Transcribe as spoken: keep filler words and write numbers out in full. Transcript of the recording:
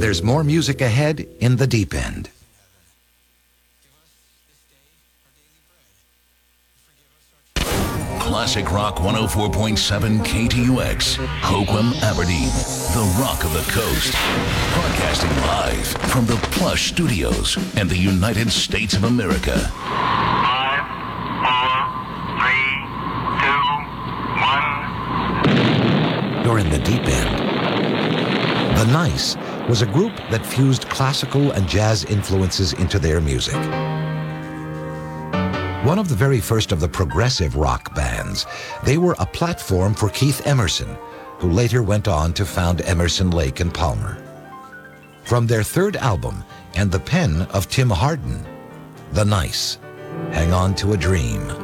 There's more music ahead in The Deep End. Classic Rock one oh four point seven K T U X, Hoquiam, Aberdeen, the rock of the coast. Broadcasting live from the Plush Studios and the United States of America. Five, four, three, two, one. You're in The Deep End. The Nice was a group that fused classical and jazz influences into their music. One of the very first of the progressive rock bands, they were a platform for Keith Emerson, who later went on to found Emerson, Lake and Palmer. From their third album, and the pen of Tim Hardin, The Nice, Hang On to a Dream.